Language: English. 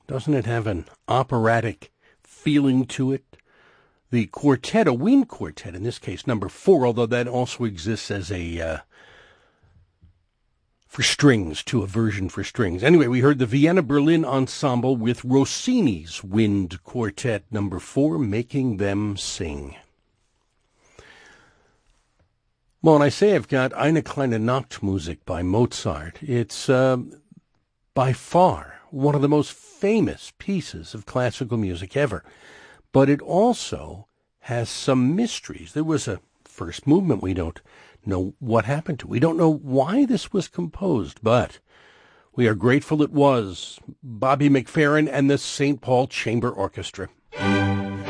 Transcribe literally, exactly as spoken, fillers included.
Doesn't it have an operatic feeling to it? The quartet, a wind quartet, in this case, number four, although that also exists as a, uh, for strings, to a version for strings. Anyway, we heard the Vienna Berlin Ensemble with Rossini's Wind Quartet, number four, Making Them Sing. Well, when I say I've got Eine kleine Nachtmusik by Mozart, it's uh, by far one of the most famous pieces of classical music ever. But it also has some mysteries. There was a first movement we don't know what happened to. We don't know why this was composed, but we are grateful it was. Bobby McFerrin and the Saint Paul Chamber Orchestra.